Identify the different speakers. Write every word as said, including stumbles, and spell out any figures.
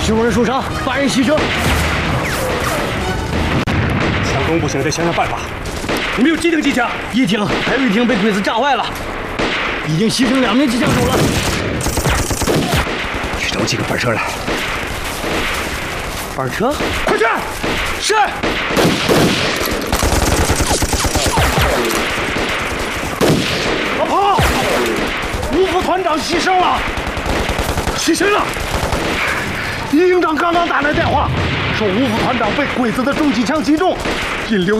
Speaker 1: 十五人受伤，八人牺牲。
Speaker 2: 强攻不行，得想想办法。你们有几挺机枪？
Speaker 1: 一挺，还有一挺被鬼子炸坏了，已经牺牲两名机枪手了。
Speaker 2: 去找几个板车来。
Speaker 1: 板车，
Speaker 2: 快去！
Speaker 1: 是。
Speaker 2: 老婆，吴副团长牺牲了，牺牲了。营长刚刚打来电话，说吴副团长被鬼子的重机枪击中，引流。